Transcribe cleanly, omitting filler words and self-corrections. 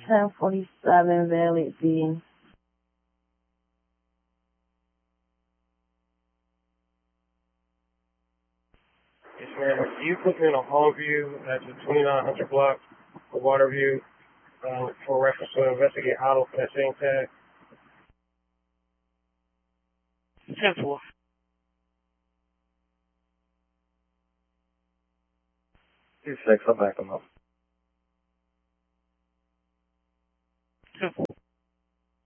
1047 Valley B. Yes, ma'am. You put me in a hall view at the 2900 block of Waterview for reference to investigate auto for that same tag. 10-4. Two 6, I'll back them up.